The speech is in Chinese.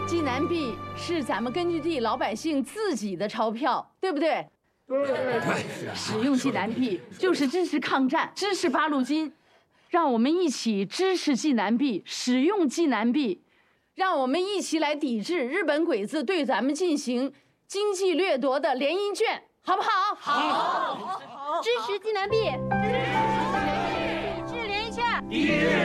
济南币是咱们根据地老百姓自己的钞票，对不对？对。使用济南币就是支持抗战，支持八路军。让我们一起支持济南币，使用济南币，让我们一起来抵制日本鬼子对咱们进行经济掠夺的联姻券，好不好？ 好，支持济南币，支持联姻券，抵制联姻券。